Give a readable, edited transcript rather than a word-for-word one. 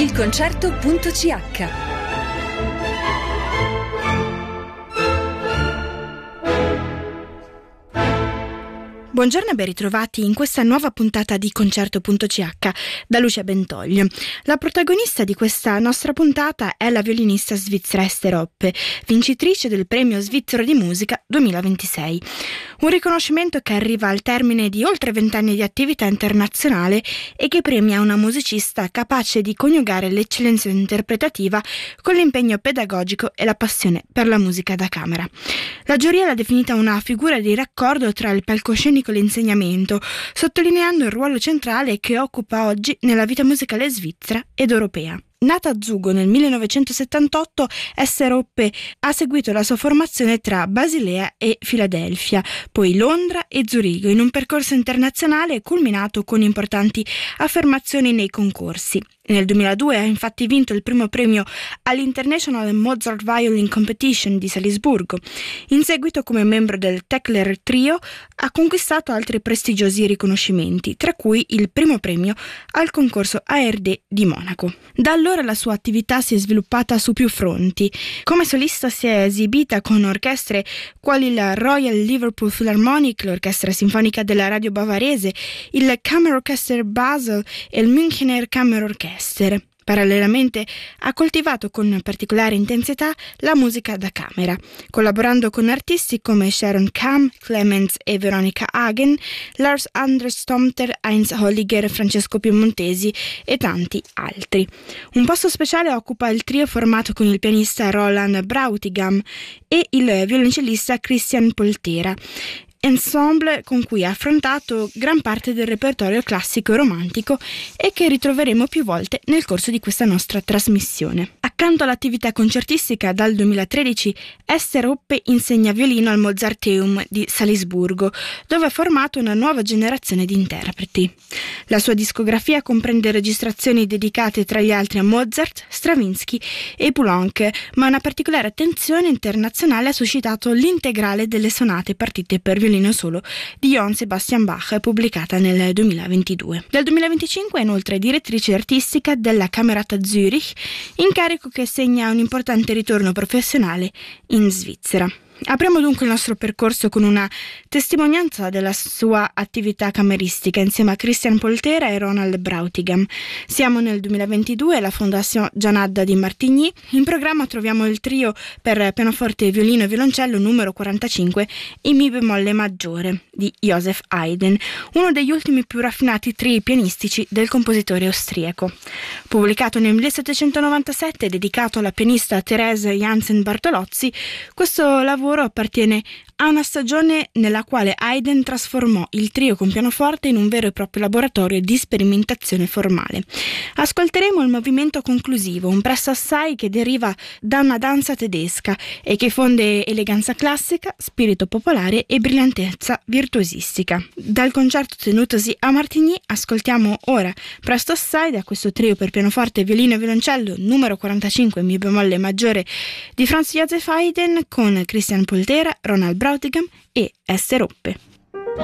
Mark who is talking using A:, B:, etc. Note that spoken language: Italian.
A: ilconcerto.ch.
B: Buongiorno e ben ritrovati in questa nuova puntata di Concerto.ch da Lucia Bentoglio. La protagonista di questa nostra puntata è la violinista svizzera Ester Hoppe, vincitrice del Premio Svizzero di Musica 2026. Un riconoscimento che arriva al termine di oltre 20 anni di attività internazionale e che premia una musicista capace di coniugare l'eccellenza interpretativa con l'impegno pedagogico e la passione per la musica da camera. La giuria l'ha definita una figura di raccordo tra il palcoscenico e l'insegnamento, sottolineando il ruolo centrale che occupa oggi nella vita musicale svizzera ed europea. Nata a Zugo nel 1978, Ester Hoppe ha seguito la sua formazione tra Basilea e Filadelfia, poi Londra e Zurigo, in un percorso internazionale culminato con importanti affermazioni nei concorsi. Nel 2002 ha infatti vinto il primo premio all'International Mozart Violin Competition di Salisburgo. In seguito, come membro del Tekler Trio, ha conquistato altri prestigiosi riconoscimenti, tra cui il primo premio al concorso ARD di Monaco. Da allora la sua attività si è sviluppata su più fronti. Come solista si è esibita con orchestre quali la Royal Liverpool Philharmonic, l'orchestra sinfonica della radio bavarese, il Kammerorchester Basel e il Münchener Kammerorchester. Parallelamente ha coltivato con particolare intensità la musica da camera, collaborando con artisti come Sharon Kam, Clemens e Veronica Hagen, Lars Anders Tomter, Heinz Holliger, Francesco Piemontesi e tanti altri. Un posto speciale occupa il trio formato con il pianista Roland Brautigam e il violoncellista Christian Poltera, ensemble con cui ha affrontato gran parte del repertorio classico e romantico e che ritroveremo più volte nel corso di questa nostra trasmissione. Accanto all'attività concertistica, dal 2013 Ester Hoppe insegna violino al Mozarteum di Salisburgo, dove ha formato una nuova generazione di interpreti. La sua discografia comprende registrazioni dedicate tra gli altri a Mozart, Stravinsky e Poulenc, ma una particolare attenzione internazionale ha suscitato l'integrale delle sonate partite per violino solo di Johann Sebastian Bach, pubblicata nel 2022. Dal 2025 è inoltre direttrice artistica della Camerata Zürich, incarico che segna un importante ritorno professionale in Svizzera. Apriamo dunque il nostro percorso con una testimonianza della sua attività cameristica insieme a Christian Poltera e Ronald Brautigam. Siamo nel 2022 alla Fondation Gianadda di Martigny. In programma troviamo il trio per pianoforte, violino e violoncello numero 45 in mi bemolle maggiore di Joseph Haydn, uno degli ultimi più raffinati trii pianistici del compositore austriaco. Pubblicato nel 1797 e dedicato alla pianista Therese Jansen Bartolozzi, questo lavoro appartiene a una stagione nella quale Haydn trasformò il trio con pianoforte in un vero e proprio laboratorio di sperimentazione formale. Ascolteremo il movimento conclusivo, un presto assai che deriva da una danza tedesca e che fonde eleganza classica, spirito popolare e brillantezza virtuosistica. Dal concerto tenutosi a Martigny ascoltiamo ora presto assai da questo trio per pianoforte, violino e violoncello numero 45 in mi bemolle maggiore di Franz Joseph Haydn con Christian Poltera, Ronald Brautigam e Ester Hoppe.